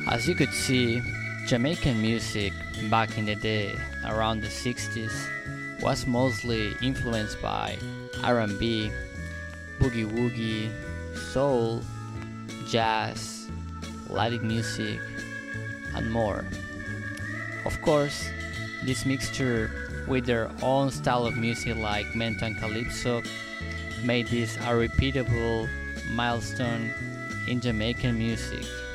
As you could see, Jamaican music back in the day, around the 60s, was mostly influenced by R&B, boogie woogie, soul, jazz, Latin music, and more. Of course, this mixture with their own style of music like mento and calypso made this a repeatable milestone in Jamaican music.